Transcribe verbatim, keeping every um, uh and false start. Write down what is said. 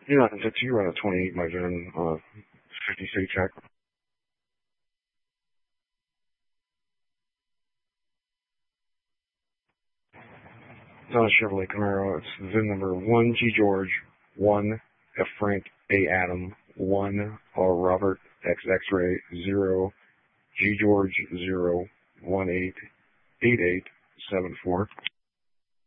You're not into two, run a twenty-eight by then, uh, fifty state check. It's on a Chevrolet Camaro. It's V I N number one G George, one F Frank, A Adam, one R Robert, X X-ray, zero G George, zero one eight eight eight seven four.